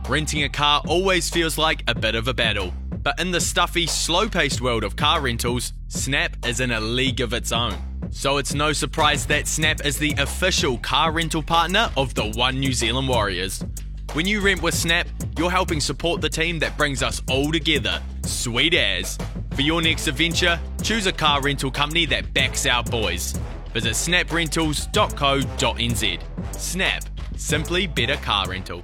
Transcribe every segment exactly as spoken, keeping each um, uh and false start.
Renting a car always feels like a bit of a battle. But in the stuffy, slow-paced world of car rentals, Snap is in a league of its own. So it's no surprise that Snap is the official car rental partner of the One New Zealand Warriors. When you rent with Snap, you're helping support the team that brings us all together. Sweet as. For your next adventure, choose a car rental company that backs our boys. Visit snap rentals dot co dot n z. Snap. Simply better car rental.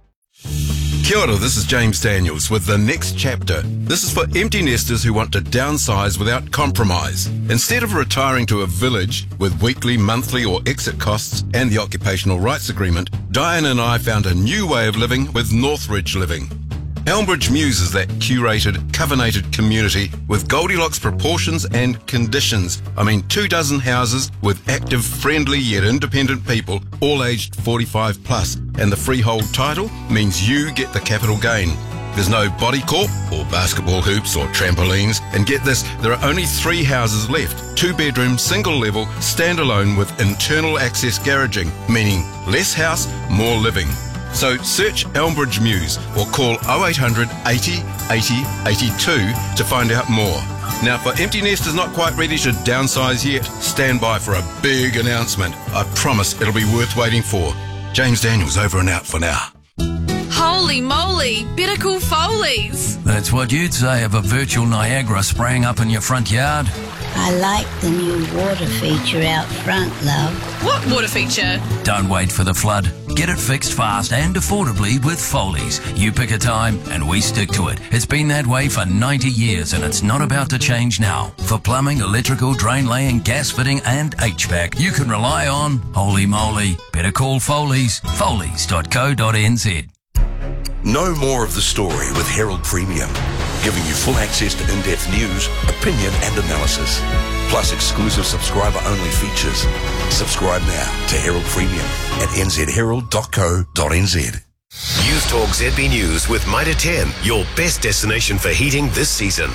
Kia ora, this is James Daniels with the next chapter. This is for empty nesters who want to downsize without compromise. Instead of retiring to a village with weekly, monthly or exit costs and the occupational rights agreement, Diane and I found a new way of living with Northridge Living. Elmbridge Mews is that curated, covenanted community with Goldilocks proportions and conditions. I mean, two dozen houses with active, friendly yet independent people, all aged forty-five plus. And the freehold title means you get the capital gain. There's no body corp or basketball hoops or trampolines. And get this, there are only three houses left. Two bedroom, single level, standalone with internal access garaging, meaning less house, more living. So search Elmbridge Mews or call oh eight hundred eighty eighty eighty-two to find out more. Now for empty nesters not quite ready to downsize yet, stand by for a big announcement. I promise it'll be worth waiting for. James Daniels over and out for now. Holy moly, better call Foley's. That's what you'd say of a virtual Niagara spraying up in your front yard. I like the new water feature out front, love. What water feature? Don't wait for the flood. Get it fixed fast and affordably with Foley's. You pick a time and we stick to it. It's been that way for ninety years and it's not about to change now. For plumbing, electrical, drain laying, gas fitting and H V A C, you can rely on holy moly. Better call Foley's. Foley's dot co dot n z. Know more of the story with Herald Premium, giving you full access to in-depth news, opinion and analysis, plus exclusive subscriber-only features. Subscribe now to Herald Premium at n z herald dot co dot n z. News Talk Z B News with Mitre ten, your best destination for heating this season.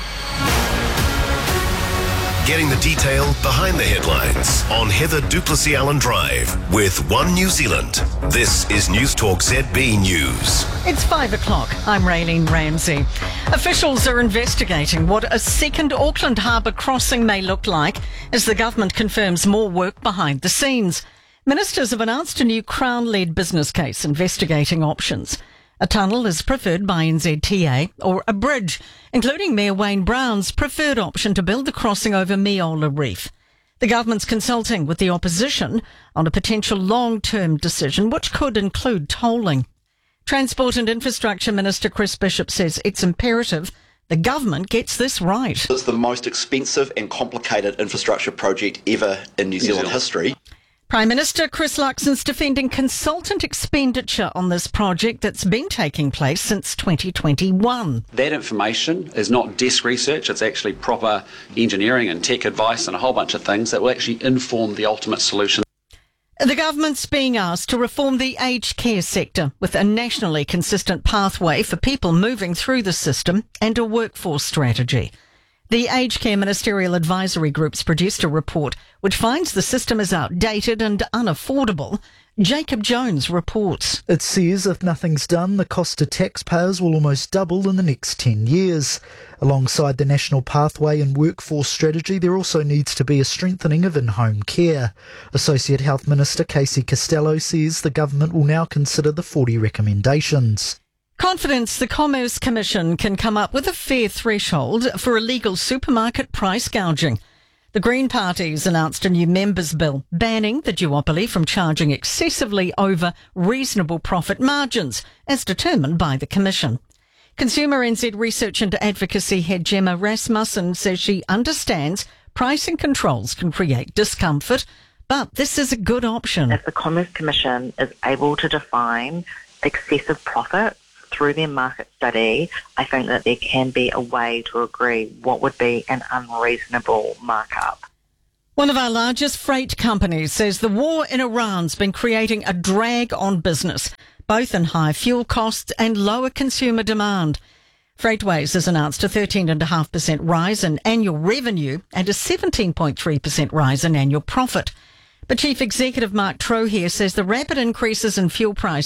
Getting the detail behind the headlines on Heather Duplessis Allen Drive with One New Zealand. This is News Talk Z B News. It's five o'clock. I'm Raylene Ramsey. Officials are investigating what a second Auckland Harbour crossing may look like as the government confirms more work behind the scenes. Ministers have announced a new Crown-led business case investigating options. A tunnel is preferred by N Z T A, or a bridge, including Mayor Wayne Brown's preferred option to build the crossing over Meola Reef. The government's consulting with the opposition on a potential long-term decision, which could include tolling. Transport and Infrastructure Minister Chris Bishop says it's imperative the government gets this right. It's the most expensive and complicated infrastructure project ever in New Zealand history. Prime Minister Chris Luxon's defending consultant expenditure on this project that's been taking place since twenty twenty-one. That information is not desk research, it's actually proper engineering and tech advice and a whole bunch of things that will actually inform the ultimate solution. The government's being asked to reform the aged care sector with a nationally consistent pathway for people moving through the system and a workforce strategy. The Aged Care Ministerial Advisory Group's produced a report which finds the system is outdated and unaffordable. Jacob Jones reports. It says if nothing's done, the cost to taxpayers will almost double in the next ten years. Alongside the national pathway and workforce strategy, there also needs to be a strengthening of in-home care. Associate Health Minister Casey Costello says the government will now consider the forty recommendations. Confidence the Commerce Commission can come up with a fair threshold for illegal supermarket price gouging. The Green Party's announced a new members' bill banning the duopoly from charging excessively over reasonable profit margins, as determined by the Commission. Consumer N Z Research and Advocacy head Gemma Rasmussen says she understands pricing controls can create discomfort, but this is a good option. If the Commerce Commission is able to define excessive profit through their market study, I think that there can be a way to agree what would be an unreasonable markup. One of our largest freight companies says the war in Iran's been creating a drag on business, both in high fuel costs and lower consumer demand. Freightways has announced a thirteen point five percent rise in annual revenue and a seventeen point three percent rise in annual profit. But Chief Executive Mark Trohier says the rapid increases in fuel prices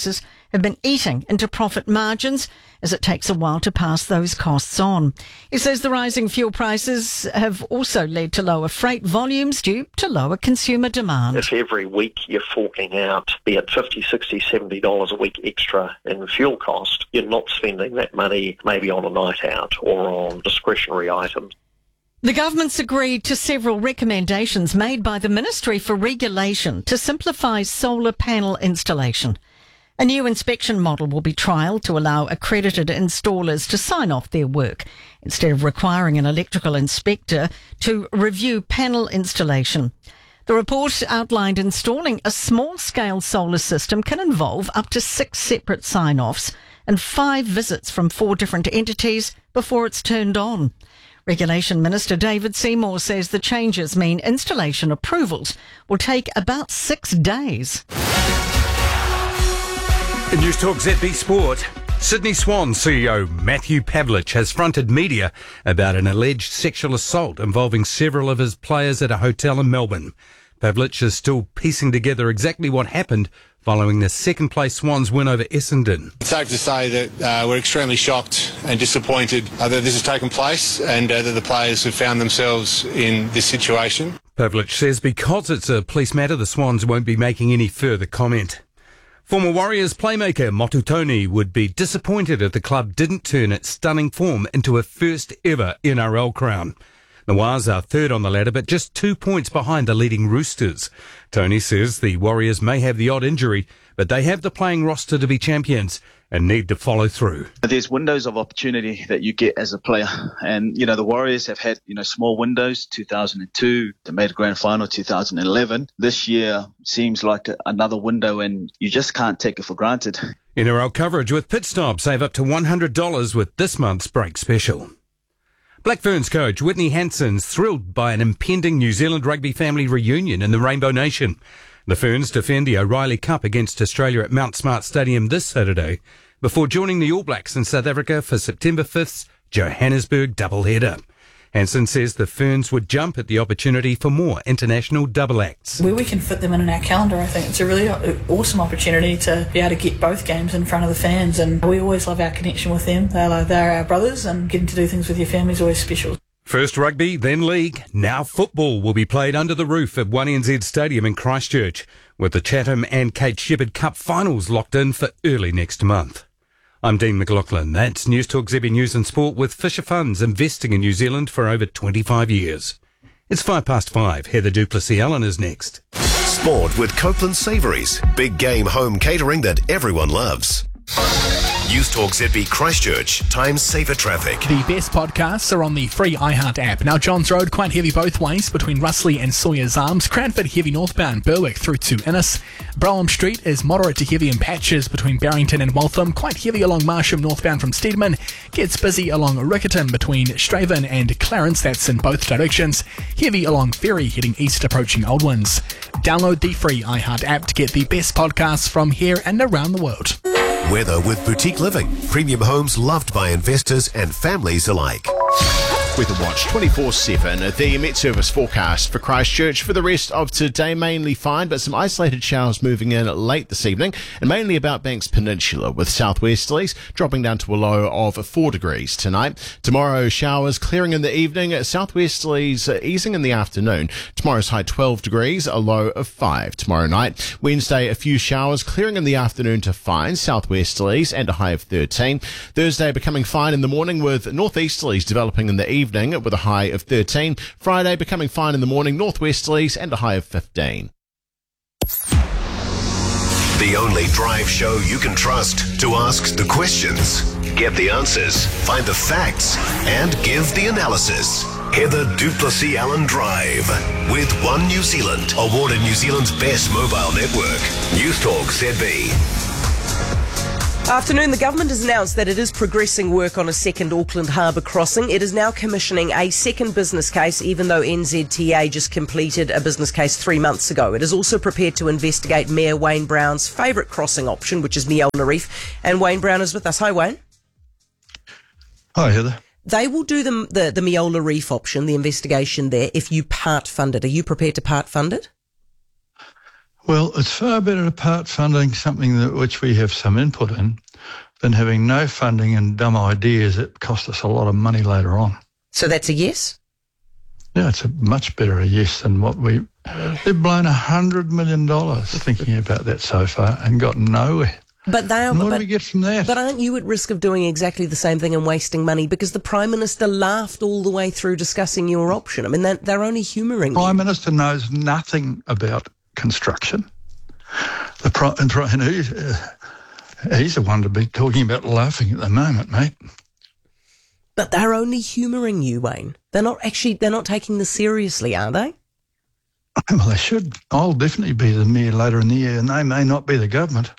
have been eating into profit margins as it takes a while to pass those costs on. He says the rising fuel prices have also led to lower freight volumes due to lower consumer demand. If every week you're forking out, be it fifty, sixty, seventy dollars a week extra in fuel cost, you're not spending that money maybe on a night out or on discretionary items. The government's agreed to several recommendations made by the Ministry for Regulation to simplify solar panel installation. A new inspection model will be trialled to allow accredited installers to sign off their work instead of requiring an electrical inspector to review panel installation. The report outlined installing a small-scale solar system can involve up to six separate sign-offs and five visits from four different entities before it's turned on. Regulation Minister David Seymour says the changes mean installation approvals will take about six days. In News Talk Z B Sport, Sydney Swans C E O Matthew Pavlich has fronted media about an alleged sexual assault involving several of his players at a hotel in Melbourne. Pavlich is still piecing together exactly what happened following the second-place Swans win over Essendon. It's safe to say that uh, we're extremely shocked and disappointed uh, that this has taken place and uh, that the players have found themselves in this situation. Pavlich says because it's a police matter, the Swans won't be making any further comment. Former Warriors playmaker Motu Tony would be disappointed if the club didn't turn its stunning form into a first-ever N R L crown. The Wars are third on the ladder, but just two points behind the leading Roosters. Tony says the Warriors may have the odd injury, but they have the playing roster to be champions and need to follow through. There's windows of opportunity that you get as a player. And, you know, the Warriors have had, you know, small windows, two thousand two, they made a grand final, two thousand eleven. This year seems like another window and you just can't take it for granted. N R L coverage with Pitstop. Save up to one hundred dollars with this month's break special. Black Ferns coach Whitney Hanson's thrilled by an impending New Zealand rugby family reunion in the Rainbow Nation. The Ferns defend the O'Reilly Cup against Australia at Mount Smart Stadium this Saturday before joining the All Blacks in South Africa for September fifth's Johannesburg doubleheader. Hanson says the Ferns would jump at the opportunity for more international double acts. Where we can fit them in in our calendar, I think it's a really awesome opportunity to be able to get both games in front of the fans, and we always love our connection with them. They're, like, they're our brothers, and getting to do things with your family is always special. First rugby, then league, now football will be played under the roof at one N Z Stadium in Christchurch, with the Chatham and Kate Shepherd Cup finals locked in for early next month. I'm Dean McLaughlin. That's News Talk Z B News and Sport with Fisher Funds investing in New Zealand for over twenty-five years. It's five past five. Heather Duplessis-Allen is next. Sport with Copeland Savouries. Big game home catering that everyone loves. News Talk Z B Christchurch. Time saver traffic. The best podcasts are on the free iHeart app. Now, Johns Road, quite heavy both ways between Russley and Sawyer's Arms. Cranford, heavy northbound Berwick through to Innes. Brougham Street is moderate to heavy in patches between Barrington and Waltham. Quite heavy along Marsham northbound from Steedman. Gets busy along Riccarton between Straven and Clarence. That's in both directions. Heavy along Ferry heading east approaching Oldwins. Download the free iHeart app to get the best podcasts from here and around the world. Weather with Boutique Living. Premium homes loved by investors and families alike. Weather Watch twenty-four seven. The Met Service forecast for Christchurch for the rest of today mainly fine, but some isolated showers moving in late this evening and mainly about Banks Peninsula with southwesterlies dropping down to a low of four degrees tonight. Tomorrow showers clearing in the evening, southwesterlies easing in the afternoon. Tomorrow's high twelve degrees, a low of five. Tomorrow night, Wednesday a few showers clearing in the afternoon to fine, southwesterlies and a high of thirteen. Thursday becoming fine in the morning with northeasterlies developing in the evening. Evening with a high of thirteen. Friday becoming fine in the morning, northwesterlies and a high of fifteen. The only drive show you can trust to ask the questions, get the answers, find the facts, and give the analysis. Heather Duplessis-Allen Drive with One New Zealand, awarded New Zealand's best mobile network. News Talk Z B. Afternoon, the government has announced that it is progressing work on a second Auckland Harbour crossing. It is now commissioning a second business case, even though N Z T A just completed a business case three months ago. It is also prepared to investigate Mayor Wayne Brown's favourite crossing option, which is Meola Reef. And Wayne Brown is with us. Hi, Wayne. Hi, Heather. They will do the, the, the Meola Reef option, the investigation there, if you part fund it. Are you prepared to part fund it? Well, it's far better to part funding something that which we have some input in than having no funding and dumb ideas that cost us a lot of money later on. So that's a yes? Yeah, it's a much better a yes than what we... They've blown one hundred million dollars thinking about that so far and got nowhere. But they are, and what but, do we get from that? But aren't you at risk of doing exactly the same thing and wasting money? Because the Prime Minister laughed all the way through discussing your option. I mean, they're, they're only humouring Prime you. Minister knows nothing about construction. The Prime, and, and he's, uh, he's the one to be talking about laughing at the moment, mate. But they're only humouring you, Wayne. They're not actually, they're not taking this seriously, are they? Well, they should. I'll definitely be the mayor later in the year, and they may not be the government.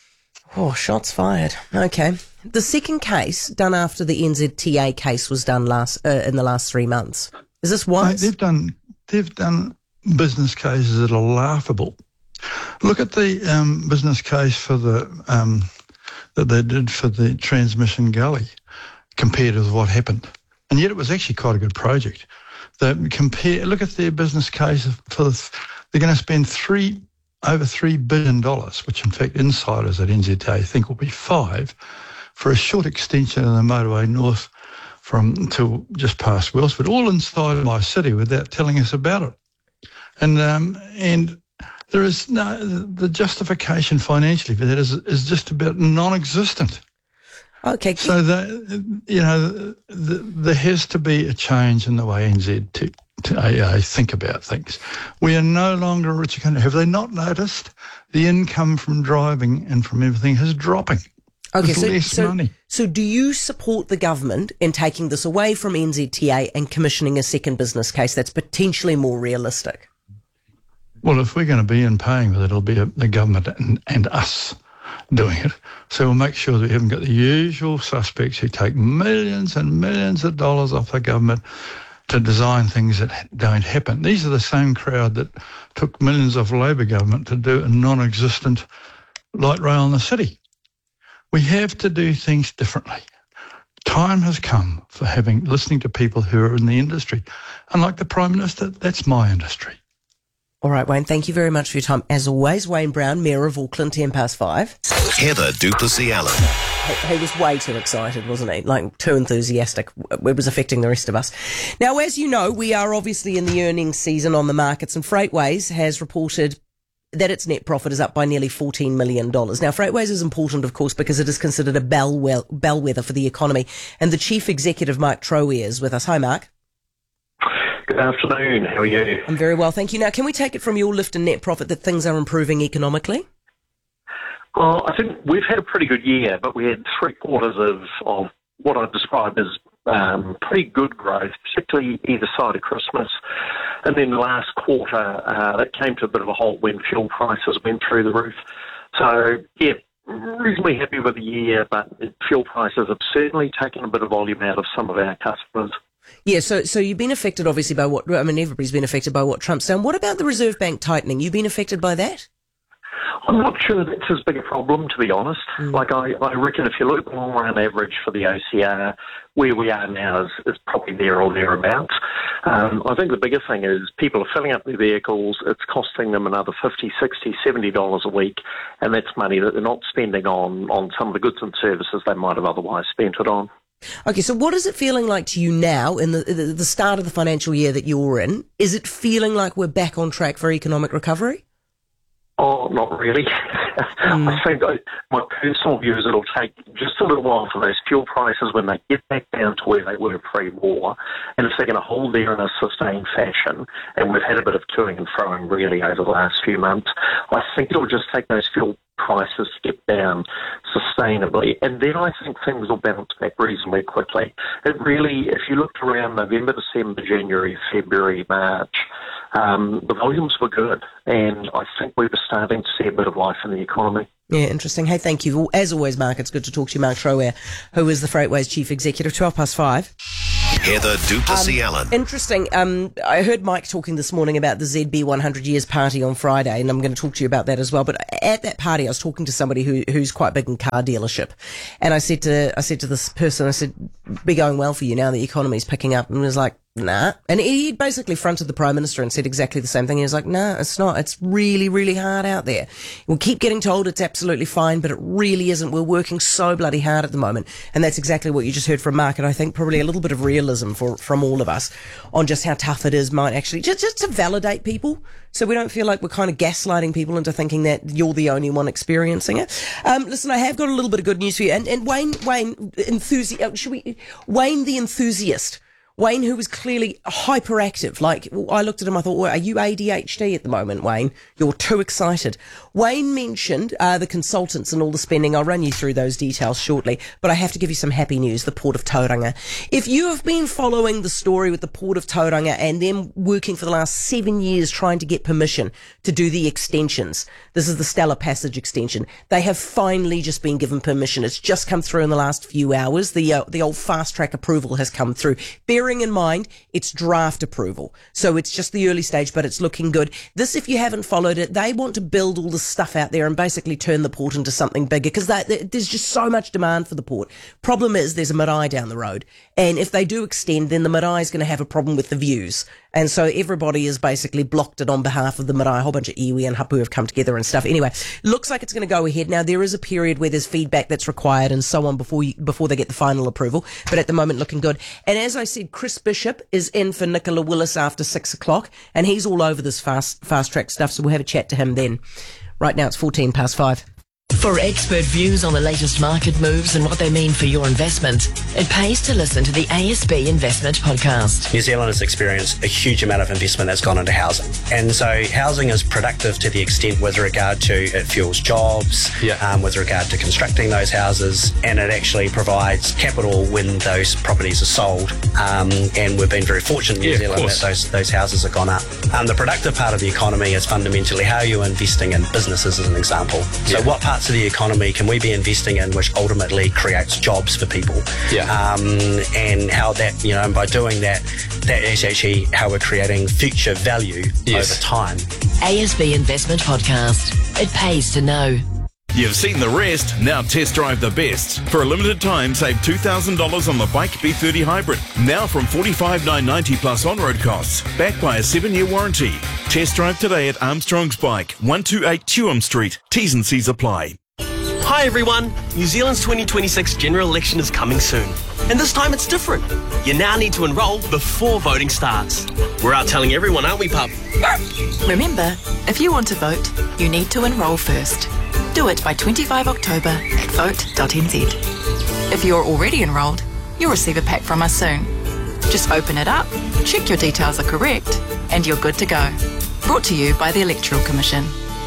Oh, shots fired. Okay. The second case done after the N Z T A case was done last uh, in the last three months. Is this once? Mate, they've done they've done business cases that are laughable. Look at the um, business case for the um, that they did for the transmission gully compared with what happened, and yet it was actually quite a good project. They compare. Look at their business case for the, they're going to spend three. over three billion dollars, which in fact insiders at N Z T A think will be five, for a short extension of the motorway north from to just past Wellsford, all inside of my city without telling us about it. And um, and there is no, the justification financially for that is, is just about non-existent. Okay. So, the, you know, the, the, there has to be a change in the way N Z T A think about things. We are no longer a richer country. Have they not noticed the income from driving and from everything is dropping? Okay, so, less so, money. so do you support the government in taking this away from N Z T A and commissioning a second business case that's potentially more realistic? Well, if we're going to be in paying with it, it'll be a, the government and, and us doing it. So we'll make sure that we haven't got the usual suspects who take millions and millions of dollars off the government to design things that don't happen. These are the same crowd that took millions off Labor government to do a non-existent light rail in the city. We have to do things differently. Time has come for having listening to people who are in the industry. Unlike the Prime Minister, that's my industry. All right, Wayne, thank you very much for your time. As always, Wayne Brown, Mayor of Auckland, ten past five. Heather du Plessis-Allen. He, he was way too excited, wasn't he? Like, too enthusiastic. It was affecting the rest of us. Now, as you know, we are obviously in the earnings season on the markets, and Freightways has reported that its net profit is up by nearly fourteen million dollars. Now, Freightways is important, of course, because it is considered a bellwe- bellwether for the economy. And the chief executive, Mark Trowe, is with us. Hi, Mark. Good afternoon. How are you? I'm very well, thank you. Now, can we take it from your lift and net profit that things are improving economically? Well, I think we've had a pretty good year, but we had three quarters of, of what I'd describe as um, pretty good growth, particularly either side of Christmas. And then the last quarter, uh, that came to a bit of a halt when fuel prices went through the roof. So, yeah, reasonably happy with the year, but fuel prices have certainly taken a bit of volume out of some of our customers. Yeah, so so you've been affected obviously by what, I mean, everybody's been affected by what Trump's done. What about the Reserve Bank tightening? You've been affected by that? I'm not sure that's as big a problem, to be honest. Mm. Like, I, I reckon if you look long run average for the O C R, where we are now is, is probably there or thereabouts. Um, I think the bigger thing is people are filling up their vehicles. It's costing them another fifty dollars, sixty dollars, seventy dollars a week, and that's money that they're not spending on, on some of the goods and services they might have otherwise spent it on. Okay, so what is it feeling like to you now in the, the the start of the financial year that you're in? Is it feeling like we're back on track for economic recovery? Oh, not really. Mm. I think I, my personal view is it'll take just a little while for those fuel prices when they get back down to where they were pre-war, and if they're going to hold there in a sustained fashion, and we've had a bit of toing and froing really over the last few months, I think it'll just take those fuel prices to get down sustainably, and then I think things will bounce back reasonably quickly. It really, if you looked around November, December, January, February, March, um, the volumes were good, and I think we were starting to see a bit of life in the economy. Yeah, interesting. Hey, thank you. As always, Mark, it's good to talk to you, Mark Trowe, who is the Freightways Chief Executive. twelve past five. Heather du Plessis-Allen. Um, interesting. Um, I heard Mike talking this morning about the Z B one hundred years party on Friday, and I'm going to talk to you about that as well. But at that party, I was talking to somebody who, who's quite big in car dealership, and I said to I said to this person, I said, "Be going well for you now. The economy's picking up." And he was like, nah. And he basically fronted the Prime Minister and said exactly the same thing. He was like, nah, it's not. It's really, really hard out there. We'll keep getting told it's absolutely fine, but it really isn't. We're working so bloody hard at the moment. And that's exactly what you just heard from Mark. And I think probably a little bit of realism for, from all of us on just how tough it is might actually, just, just to validate people. So we don't feel like we're kind of gaslighting people into thinking that you're the only one experiencing it. Um, listen, I have got a little bit of good news for you. And, and Wayne, Wayne, enthusi- should we, Wayne the enthusiast. Wayne, who was clearly hyperactive. Like, I looked at him, I thought, well, are you A D H D at the moment, Wayne? You're too excited. Wayne mentioned uh, the consultants and all the spending. I'll run you through those details shortly, but I have to give you some happy news, the Port of Tauranga. If you have been following the story with the Port of Tauranga and them working for the last seven years trying to get permission to do the extensions, this is the Stella Passage extension, they have finally just been given permission. It's just come through in the last few hours. The, uh, the old fast track approval has come through. Bearing in mind, it's draft approval. So it's just the early stage, but it's looking good. This, if you haven't followed it, they want to build all the stuff out there and basically turn the port into something bigger because there's just so much demand for the port. Problem is, there's a marae down the road. And if they do extend, then the marae is going to have a problem with the views. And so everybody has basically blocked it on behalf of the marae. A whole bunch of iwi and hapu have come together and stuff. Anyway, looks like it's going to go ahead. Now, there is a period where there's feedback that's required and so on before you, before they get the final approval. But at the moment, looking good. And as I said, Chris Bishop is in for Nicola Willis after six o'clock. And he's all over this fast, fast track stuff. So we'll have a chat to him then. Right now, it's fourteen past five. For expert views on the latest market moves and what they mean for your investment, it pays to listen to the A S B Investment Podcast. New Zealand has experienced a huge amount of investment that's gone into housing. And so housing is productive to the extent with regard to it fuels jobs, yeah. um, with regard to constructing those houses, and it actually provides capital when those properties are sold. Um, and we've been very fortunate in New yeah, Zealand that those, those houses have gone up. Um, the productive part of the economy is fundamentally how you're investing in businesses, as an example. So yeah. what parts of the economy can we be investing in which ultimately creates jobs for people? Yeah. Um, and how that, you know, and by doing that, that is actually how we're creating future value yes. over time. A S B Investment Podcast. It pays to know. You've seen the rest, now test drive the best. For a limited time, save two thousand dollars on the Bike B thirty Hybrid. Now from forty-five thousand nine hundred ninety plus on-road costs, backed by a seven-year warranty. Test drive today at Armstrong's Bike, one twenty-eight Tuam Street. T's and C's apply. Hi everyone, New Zealand's twenty twenty-six general election is coming soon. And this time it's different. You now need to enrol before voting starts. We're out telling everyone, aren't we, pup? Remember, if you want to vote, you need to enrol first. Do it by twenty-fifth of October at vote dot n z. If you're already enrolled, you'll receive a pack from us soon. Just open it up, check your details are correct, and you're good to go. Brought to you by the Electoral Commission.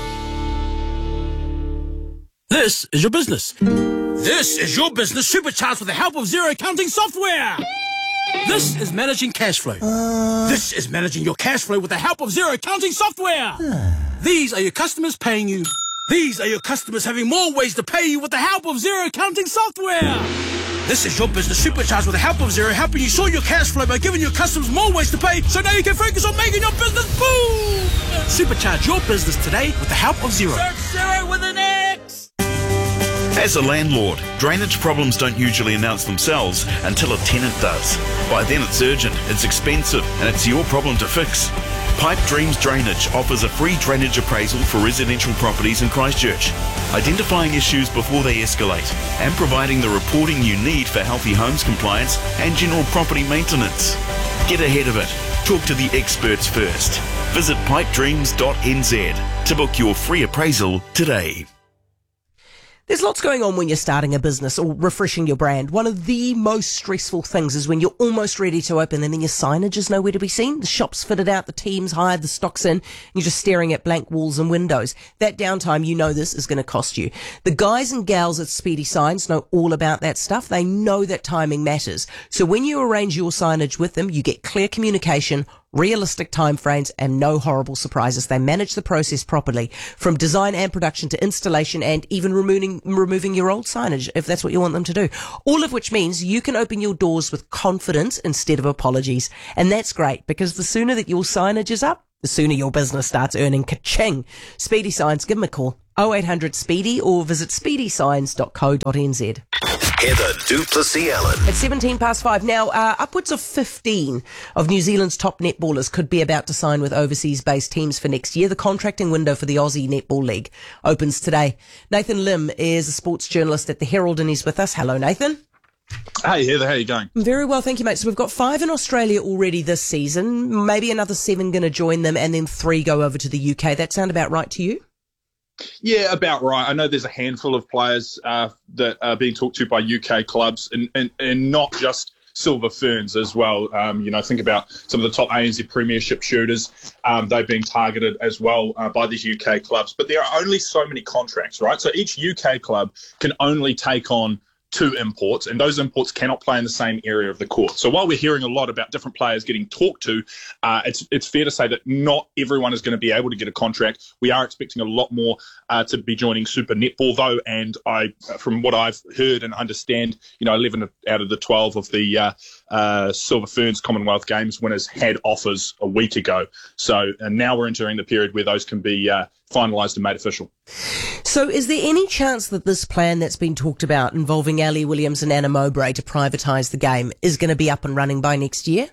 This is your business. This is your business supercharged with the help of zero accounting software. This is managing cash flow. Uh... This is managing your cash flow with the help of zero accounting software. These are your customers paying you. These are your customers having more ways to pay you with the help of zero accounting software. This is your business supercharged with the help of Zero, helping you sort your cash flow by giving your customers more ways to pay, so now you can focus on making your business boom! Supercharge your business today with the help of Zero. Search Zero with an X! As a landlord, drainage problems don't usually announce themselves until a tenant does. By then it's urgent, it's expensive, and it's your problem to fix. Pipe Dreams Drainage offers a free drainage appraisal for residential properties in Christchurch, identifying issues before they escalate and providing the reporting you need for healthy homes compliance and general property maintenance. Get ahead of it. Talk to the experts first. Visit pipe dreams dot n z to book your free appraisal today. There's lots going on when you're starting a business or refreshing your brand. One of the most stressful things is when you're almost ready to open and then your signage is nowhere to be seen. The shop's fitted out, the team's hired, the stock's in, and you're just staring at blank walls and windows. That downtime, you know this is going to cost you. The guys and gals at Speedy Signs know all about that stuff. They know that timing matters. So when you arrange your signage with them, you get clear communication, realistic timeframes, and no horrible surprises. They manage the process properly, from design and production to installation and even removing removing your old signage if that's what you want them to do. All of which means you can open your doors with confidence instead of apologies. And that's great, because the sooner that your signage is up, the sooner your business starts earning ka-ching. Speedy Signs, give them a call, oh eight hundred speedy, or visit speedy signs dot co dot n z. Heather du Plessis-Allen. It's seventeen past five. Now, uh, upwards of fifteen of New Zealand's top netballers could be about to sign with overseas-based teams for next year. The contracting window for the Aussie Netball League opens today. Nathan Lim is a sports journalist at the Herald and he's with us. Hello, Nathan. Hey, Heather, how are you going? Very well, thank you, mate. So we've got five in Australia already this season, maybe another seven going to join them, and then three go over to the U K. That sound about right to you? Yeah, about right. I know there's a handful of players uh, that are being talked to by U K clubs, and, and, and not just Silver Ferns as well. Um, you know, think about some of the top A N Z Premiership shooters. Um, they're being targeted as well uh, by these U K clubs. But there are only so many contracts, right? So each U K club can only take on two imports, and those imports cannot play in the same area of the court. So while we're hearing a lot about different players getting talked to, uh, it's it's fair to say that not everyone is going to be able to get a contract. We are expecting a lot more uh, to be joining Super Netball, though, and I, from what I've heard and understand, you know, eleven out of the twelve of the uh, uh, Silver Ferns Commonwealth Games winners had offers a week ago. So and now we're entering the period where those can be uh, finalised and made official. So is there any chance that this plan that's been talked about involving Ali Williams and Anna Mowbray to privatise the game is going to be up and running by next year?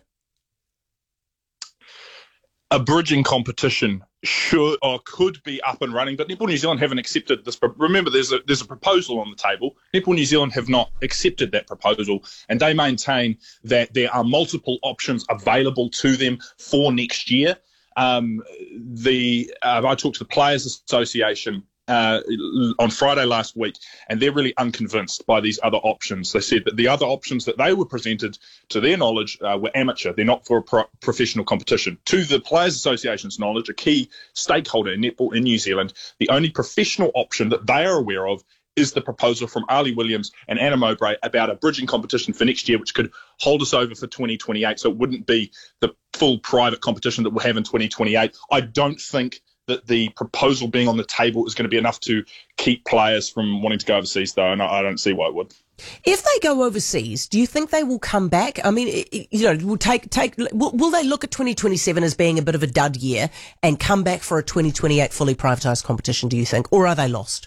A bridging competition should or could be up and running, but Netball New Zealand haven't accepted this. But remember, there's a there's a proposal on the table. Netball New Zealand have not accepted that proposal, and they maintain that there are multiple options available to them for next year. Um, the uh, I talked to the Players Association uh, on Friday last week, and they're really unconvinced by these other options. They said that the other options that they were presented, to their knowledge, uh, were amateur. They're not for a pro- professional competition. To the Players Association's knowledge, a key stakeholder in netball in New Zealand, the only professional option that they are aware of is the proposal from Ali Williams and Anna Mowbray about a bridging competition for next year, which could hold us over for twenty twenty-eight. So it wouldn't be the full private competition that we'll have in twenty twenty-eight. I don't think that the proposal being on the table is going to be enough to keep players from wanting to go overseas, though, and I don't see why it would. If they go overseas, do you think they will come back? I mean, you know, will take take will, will they look at twenty twenty-seven as being a bit of a dud year and come back for a twenty twenty-eight fully privatised competition, do you think, or are they lost?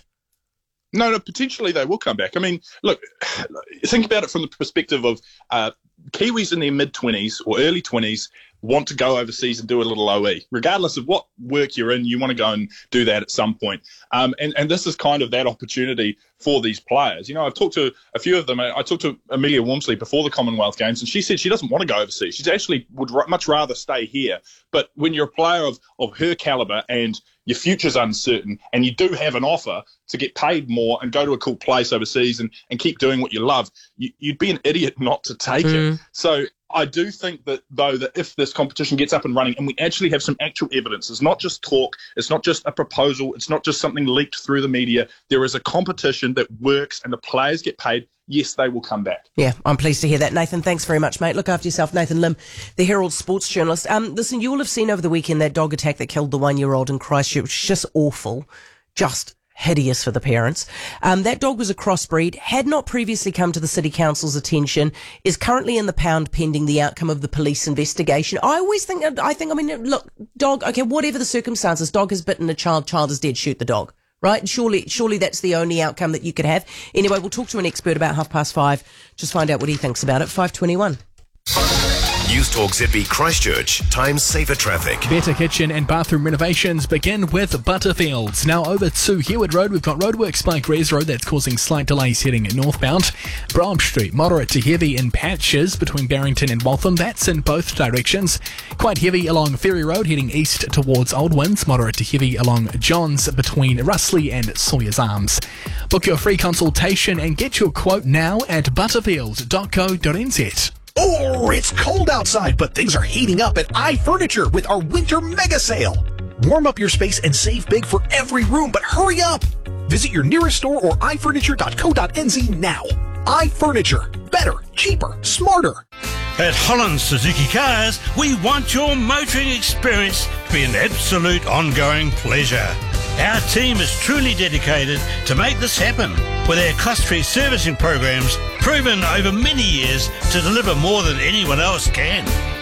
No, no, potentially they will come back. I mean, look, think about it from the perspective of uh, Kiwis in their mid-twenties or early twenties want to go overseas and do a little O E. Regardless of what work you're in, you want to go and do that at some point. Um, and, and this is kind of that opportunity for these players. You know, I've talked to a few of them. I talked to Amelia Wormsley before the Commonwealth Games, and she said she doesn't want to go overseas. She actually would r- much rather stay here. But when you're a player of, of her calibre and your future's uncertain, and you do have an offer to get paid more and go to a cool place overseas and, and keep doing what you love, you, you'd be an idiot not to take mm. it. So I do think that, though, that if this competition gets up and running and we actually have some actual evidence, it's not just talk, it's not just a proposal, it's not just something leaked through the media, there is a competition that works and the players get paid, yes, they will come back. Yeah, I'm pleased to hear that. Nathan, thanks very much, mate. Look after yourself. Nathan Lim, the Herald sports journalist. Um, listen, you will have seen over the weekend that dog attack that killed the one-year-old in Christchurch, which is just awful, just hideous for the parents. Um, that dog was a crossbreed, had not previously come to the City Council's attention, is currently in the pound pending the outcome of the police investigation. I always think, I think, I mean, look, dog, okay, whatever the circumstances, dog has bitten a child, child is dead, shoot the dog. Right? Surely, surely that's the only outcome that you could have. Anyway, we'll talk to an expert about half past five. Just find out what he thinks about it. five twenty-one. News Talk Z B Christchurch. Time saver traffic. Better kitchen and bathroom renovations begin with Butterfields. Now over to Heward Road, we've got roadworks by Greys Road that's causing slight delays heading northbound. Brougham Street, moderate to heavy in patches between Barrington and Waltham. That's in both directions. Quite heavy along Ferry Road heading east towards Old Winds. Moderate to heavy along Johns between Russley and Sawyer's Arms. Book your free consultation and get your quote now at butterfield dot co dot n z. Oh, it's cold outside, but things are heating up at iFurniture with our winter mega sale. Warm up your space and save big for every room, but hurry up. Visit your nearest store or i furniture dot co dot n z now. iFurniture. Better, cheaper, smarter. At Holland Suzuki Cars, we want your motoring experience to be an absolute ongoing pleasure. Our team is truly dedicated to make this happen with our cost-free servicing programs proven over many years to deliver more than anyone else can.